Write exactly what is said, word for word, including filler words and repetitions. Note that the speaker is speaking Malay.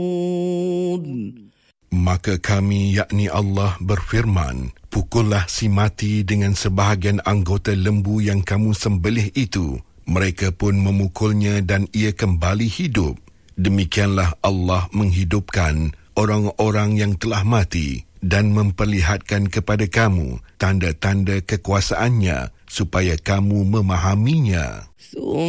Maka kami, yakni Allah, berfirman, pukullah si mati dengan sebahagian anggota lembu yang kamu sembelih itu. Mereka pun memukulnya dan ia kembali hidup. Demikianlah Allah menghidupkan orang-orang yang telah mati dan memperlihatkan kepada kamu tanda-tanda kekuasaannya supaya kamu memahaminya.